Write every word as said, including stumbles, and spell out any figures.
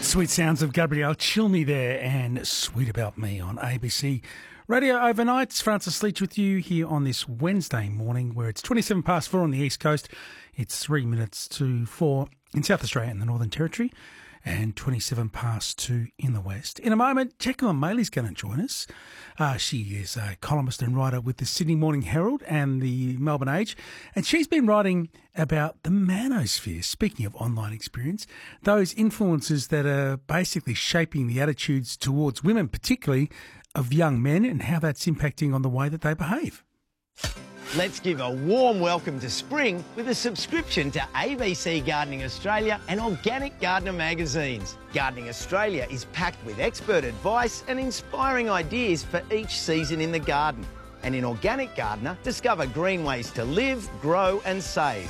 Sweet sounds of Gabrielle Chilney there and Sweet About Me on A B C Radio Overnight. It's Francis Leach with you here on this Wednesday morning where it's twenty-seven past four on the East Coast. It's three minutes to four in South Australia and the Northern Territory and twenty-seven past two in the West. In a moment, Jacqueline Maley's going to join us. Uh, she is a columnist and writer with the Sydney Morning Herald and the Melbourne Age, and she's been writing about the manosphere. Speaking of online experience, those influences that are basically shaping the attitudes towards women, particularly of young men, and how that's impacting on the way that they behave. Let's give a warm welcome to spring with a subscription to A B C Gardening Australia and Organic Gardener magazines. Gardening Australia is packed with expert advice and inspiring ideas for each season in the garden. And in Organic Gardener, discover green ways to live, grow and save.